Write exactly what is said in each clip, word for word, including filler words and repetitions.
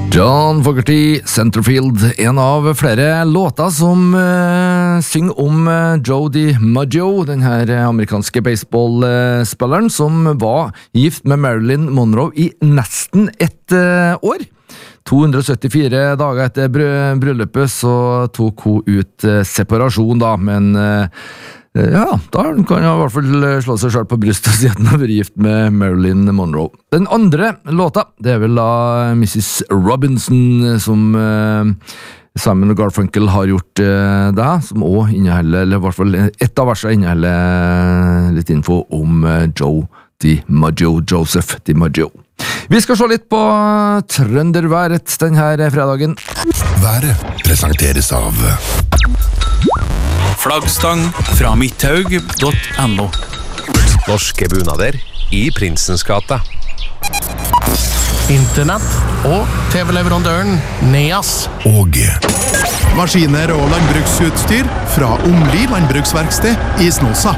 John Fogerty, Centerfield, en av flere låter som uh, synger om uh, Joe DiMaggio, den her amerikanske baseballspilleren som var gift med Marilyn Monroe i nesten ett uh, år. to hundre syttifire dager etter br- bryllupet så tok hun ut uh, separasjon da, men uh, ja, da kan jeg i hvert fall slå seg selv på brystet og si at den har vært gift med Marilyn Monroe. Den andre låta, det er vel da missus Robinson som uh, Simon og Garfunkel har gjort uh, det, som også inneholder, eller i hvert fall ett av versene inneholder litt info om uh, Joe DiMaggio, Joseph DiMaggio. Vi skal se litt på trønderværet denne fredagen. Været presenteres av Flaggstang fra midthaug punktum no. Norske bunader i Prinsens gate. Internett og T V-leverandøren Neas. og Maskiner og landbruksutstyr fra Omli landbruksverksted i Snåsa.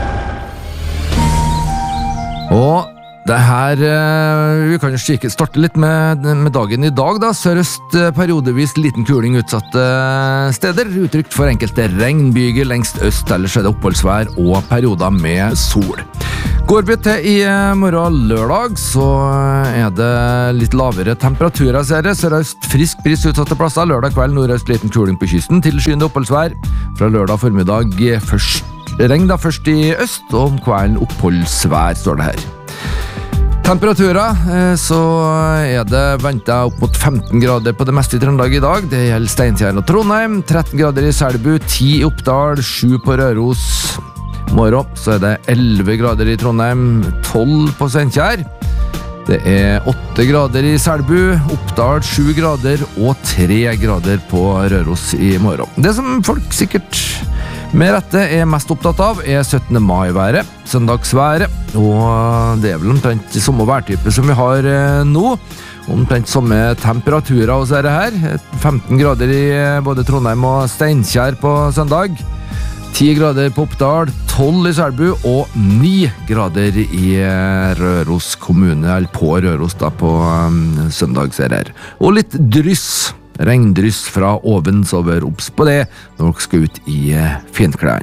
Og det her, vi kan jo kikke, starte litt med, med dagen i dag da. Sørøst periodevis liten kuling utsatte steder, uttrykt for enkelte regnbyger lengst øst, ellers er det oppholdsvær og perioder med sol. Går vi til i morgen lørdag, så er det litt lavere temperaturer, ser jeg. Sørøst frisk bris utsatte plasser, lørdag kveld nordøst liten kuling på kysten, til skyende oppholdsvær. Fra lørdag formiddag først, regn da først i øst, og om kvelden oppholdsvær, står det her. Temperaturer, så er det ventet opp mot femten grader på det meste i Trøndelag i dag. Det gjelder Steinkjer og Trondheim, tretten grader i Selbu, ti i Oppdal, sju på Røros. Morgen så er det elleve grader i Trondheim, tolv på Steinkjer. Det er åtte grader i Selbu, Oppdal sju grader og tre grader på Røros i morgen. Det som folk sikkert med rette er mest opptatt av er syttende mai-været, søndagsværet, og det er vel omtrent samme værtype som vi har nå, omtrent samme temperaturer hos dette her, femten grader i både Trondheim og Steinkjer på søndag, ti grader på Oppdal, tolv i Selbu og ni grader i Røros kommune, eller på Røros da på um, søndag ser her, og litt dryss. Regndryss fra ovens over obs på det når dere skal ut i finklærne.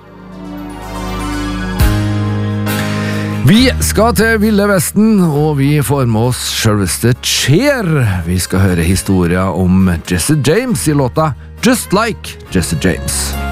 Vi skal til Ville Vesten, og vi får med oss selveste Cher. Vi skal høre historier om Jesse James i låta Just Like Jesse James.